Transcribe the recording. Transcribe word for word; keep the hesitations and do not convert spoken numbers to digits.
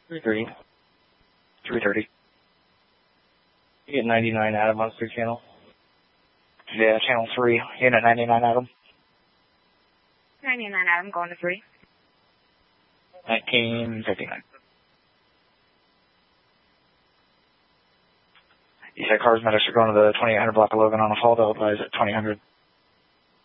three thirty. three thirty. You get ninety-nine Adam on through channel. Yeah, channel three. Unit ninety-nine Adam. ninety-nine Adam, going to three. nineteen fifty-nine. You said cars medics are going to the twenty-eight hundred block of Logan on a fall. They'll advise at twenty hundred.